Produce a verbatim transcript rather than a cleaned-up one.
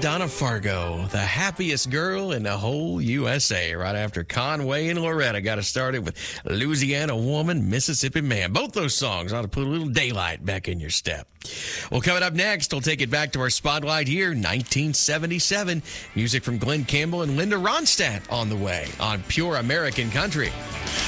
Donna Fargo, the happiest girl in the whole U S A. Right after Conway and Loretta got us started with Louisiana Woman, Mississippi Man. Both those songs ought to put a little daylight back in your step. Well, coming up next, we'll take it back to our spotlight here, nineteen seventy-seven. Music from Glenn Campbell and Linda Ronstadt on the way on Pure American Country.